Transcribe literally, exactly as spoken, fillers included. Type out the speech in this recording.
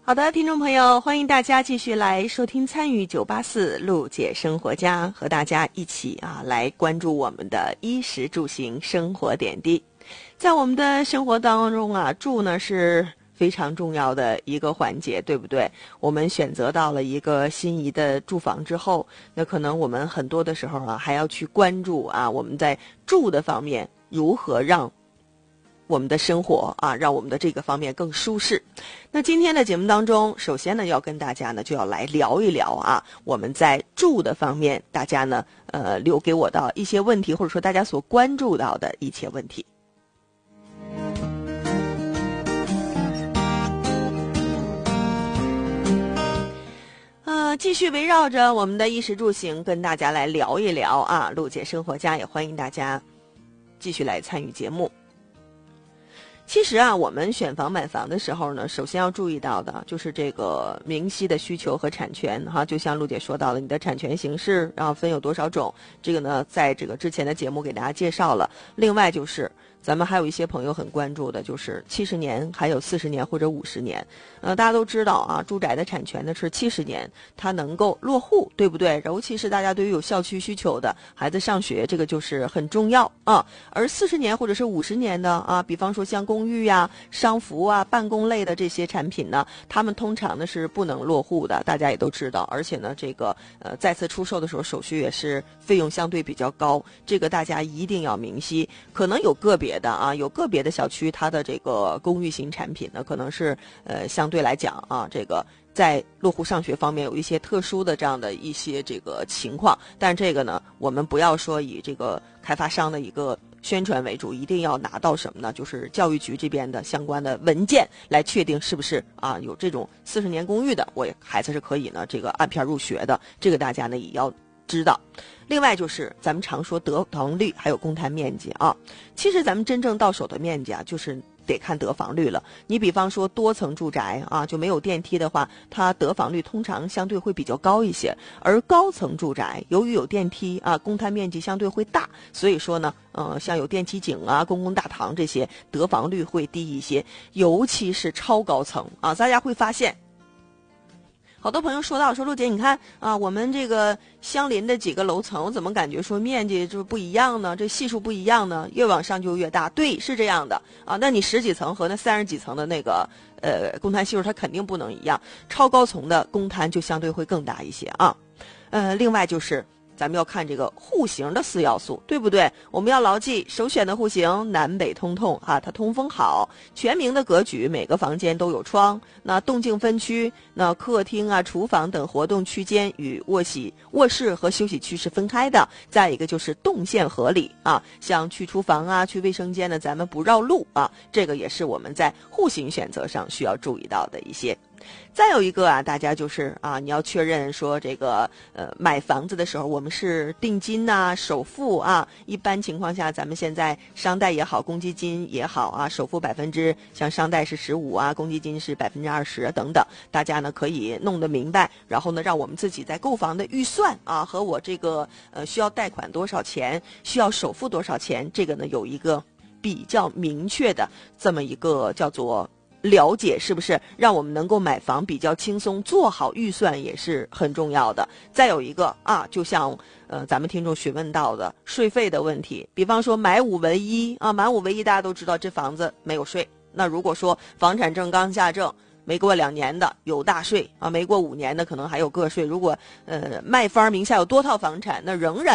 好的，听众朋友，欢迎大家继续来收听参与九八四陆姐生活家，和大家一起啊来关注我们的衣食住行生活点滴。在我们的生活当中啊，住呢是非常重要的一个环节，对不对？我们选择到了一个心仪的住房之后，那可能我们很多的时候啊还要去关注啊我们在住的方面如何让我们的生活啊，让我们的这个方面更舒适。那今天的节目当中，首先呢，要跟大家呢就要来聊一聊啊，我们在住的方面，大家呢呃留给我的一些问题，或者说大家所关注到的一些问题。呃，继续围绕着我们的衣食住行，跟大家来聊一聊啊，陆姐生活家也欢迎大家继续来参与节目。其实啊，我们选房买房的时候呢，首先要注意到的就是这个明晰的需求和产权哈。就像陆姐说到了，你的产权形式，然后分有多少种，这个呢，在这个之前的节目给大家介绍了。另外就是咱们还有一些朋友很关注的，就是七十年、还有四十年或者五十年。呃，大家都知道啊，住宅的产权呢是七十年，它能够落户，对不对？尤其是大家对于有校区需求的孩子上学，这个就是很重要啊。而四十年或者是五十年的啊，比方说像公寓呀、商服啊、办公类的这些产品呢，他们通常呢是不能落户的，大家也都知道。而且呢，这个呃再次出售的时候，手续也是费用相对比较高，这个大家一定要明晰。可能有个别的啊，有个别的小区，它的这个公寓型产品呢，可能是呃相对来讲啊，这个在落户上学方面有一些特殊的这样的一些这个情况，但这个呢，我们不要说以这个开发商的一个宣传为主，一定要拿到什么呢？就是教育局这边的相关的文件来确定是不是啊有这种四十年公寓的，我也孩子是可以呢这个按片入学的，这个大家呢也要知道。另外就是咱们常说得房率还有公摊面积啊，其实咱们真正到手的面积啊，就是得看得房率了。你比方说多层住宅啊，就没有电梯的话，它得房率通常相对会比较高一些。而高层住宅由于有电梯啊，公摊面积相对会大，所以说呢，呃，像有电梯井啊、公共大堂这些得房率会低一些。尤其是超高层啊，大家会发现。好多朋友说到说陆姐，你看啊，我们这个相邻的几个楼层，我怎么感觉说面积就不一样呢？这系数不一样呢？越往上就越大。对，是这样的啊。那你十几层和那三十几层的那个呃公摊系数，它肯定不能一样。超高层的公摊就相对会更大一些啊。呃，另外就是咱们要看这个户型的四要素，对不对？我们要牢记首选的户型南北通透啊，它通风好，全明的格局，每个房间都有窗，那动静分区，那客厅啊、厨房等活动区间与卧室、卧室和休息区是分开的。再一个就是动线合理啊，像去厨房啊、去卫生间呢，咱们不绕路啊，这个也是我们在户型选择上需要注意到的一些。再有一个啊，大家就是啊，你要确认说这个呃买房子的时候，我们是定金呐、啊、首付啊。一般情况下，咱们现在商贷也好，公积金也好啊，首付百分之像商贷是十五啊，公积金是百分之二十等等，大家呢可以弄得明白，然后呢让我们自己在购房的预算啊和我这个呃需要贷款多少钱，需要首付多少钱，这个呢有一个比较明确的这么一个叫做。了解是不是让我们能够买房比较轻松，做好预算也是很重要的。再有一个啊，就像呃咱们听众询问到的税费的问题，比方说买五为一啊，满五为一大家都知道这房子没有税。那如果说房产证刚下证没过两年的有大税啊，没过五年的可能还有个税。如果呃卖方名下有多套房产，那仍然